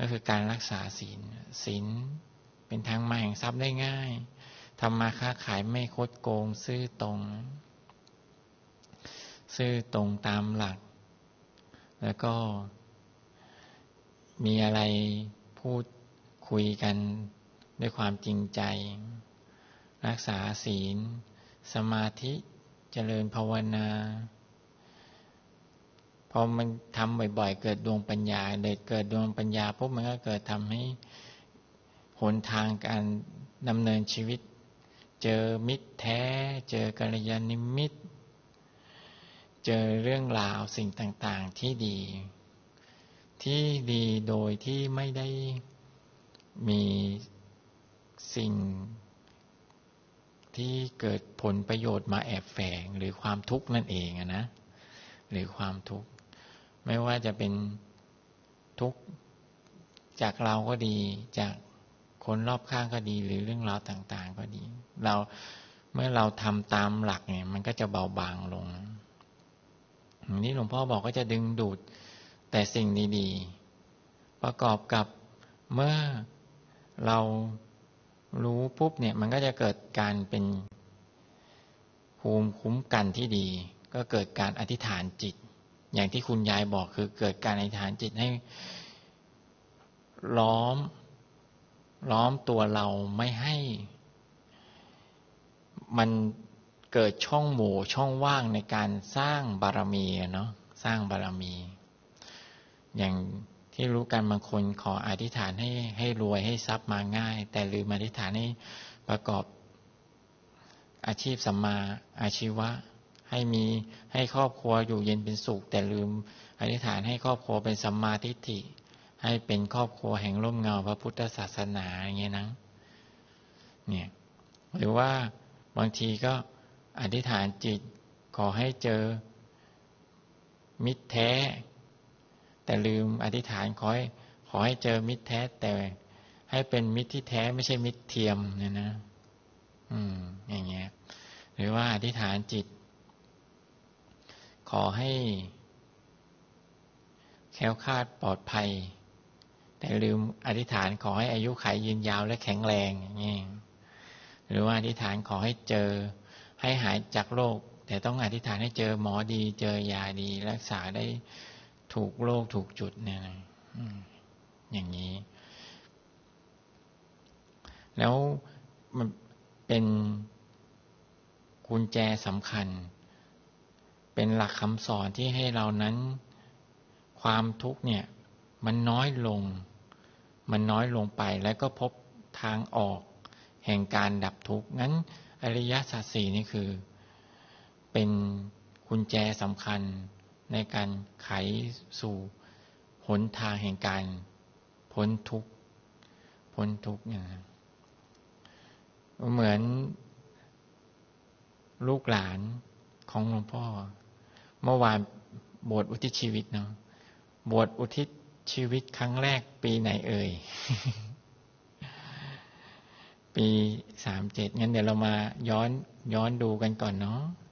คือการรักษาศีลศีลเป็นทางมาแห่งทรัพย์ได้ง่ายทำมาค้าขายไม่คดโกงซื่อตรงตามหลักแล้วก็มีอะไรพูดคุยกันด้วยความจริงใจรักษาศีลสมาธิเจริญภาวนาพอมันทำบ่อยๆเกิดดวงปัญญาเกิดดวงปัญญาปุ๊บมันก็เกิดทำให้หนทางการดำเนินชีวิตเจอมิตรแท้เจอกัลยาณมิตรเจอเรื่องราวสิ่งต่างๆที่ดีโดยที่ไม่ได้มีสิ่งที่เกิดผลประโยชน์มาแอบแฝงหรือความทุกข์นั่นเองนะหรือความทุกข์ไม่ว่าจะเป็นทุกข์จากเราก็ดีจากคนรอบข้างก็ดีหรือเรื่องราวต่างๆก็ดีเมื่อเราทำตามหลักเนี่ยมันก็จะเบาบางลงนี่หลวงพ่อบอกก็จะดึงดูดแต่สิ่งดีๆประกอบกับเมื่อเรารู้ปุ๊บเนี่ยมันก็จะเกิดการเป็นภูมิคุ้มกันที่ดีก็เกิดการอธิษฐานจิตอย่างที่คุณยายบอกคือเกิดการอธิษฐานจิตให้ล้อมตัวเราไม่ให้มันเกิดช่องโหว่ช่องว่างในการสร้างบารมีเนาะสร้างบารมีอย่างที่รู้กันบางคนขออธิษฐานให้รวยให้ทรัพย์มาง่ายแต่ลืมอธิษฐานให้ประกอบอาชีพสัมมาอาชีวะให้ครอบครัวอยู่เย็นเป็นสุขแต่ลืมอธิษฐานให้ครอบครัวเป็นสัมมาทิฏฐิให้เป็นครอบครัวแห่งร่มเงาพระพุทธศาสนาอย่างเงี้ยนะเนี่ยหรือว่าบางทีก็อธิษฐานจิตขอให้เจอมิตรแท้แต่ลืมอธิษฐานขอให้เจอมิตรแท้แต่ให้เป็นมิตรที่แท้ไม่ใช่มิตรเทียมเนี่ยนะอย่างเงี้ยหรือว่าอธิษฐานจิตขอให้แคล้วคลาดปลอดภัยแต่ลืมอธิษฐานขอให้อายุขัยยืนยาวและแข็งแรงอย่างเงี้ยหรือว่าอธิษฐานขอให้เจอให้หายจากโรคแต่ต้องอธิษฐานให้เจอหมอดีเจอยาดีรักษาได้ถูกโรคถูกจุดเนี่ยนะอย่างนี้แล้วมันเป็นกุญแจสำคัญเป็นหลักคำสอนที่ให้เรานั้นความทุกข์เนี่ยมันน้อยลงไปแล้วก็พบทางออกแห่งการดับทุกข์งั้นอริยสัจสี่นี่คือเป็นกุญแจสำคัญในการไขสู่หนทางแห่งการพ้นทุกข์เนี่ยเหมือนลูกหลานของหลวงพ่อเมื่อวานบวชอุทิศชีวิตเนาะบวชอุทิศชีวิตครั้งแรกปีไหนเอ่ย ปี37งั้นเดี๋ยวเรามาย้อนดูกันก่อนเนาะ